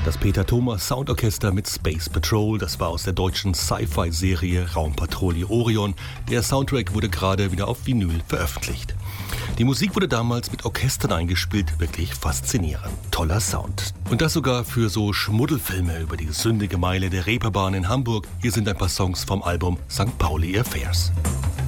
Das Peter Thomas Soundorchester mit Space Patrol, das war aus der deutschen Sci-Fi-Serie Raumpatrouille Orion. Der Soundtrack wurde gerade wieder auf Vinyl veröffentlicht. Die Musik wurde damals mit Orchestern eingespielt, wirklich faszinierend. Toller Sound. Und das sogar für so Schmuddelfilme über die sündige Meile der Reeperbahn in Hamburg. Hier sind ein paar Songs vom Album St. Pauli Affairs.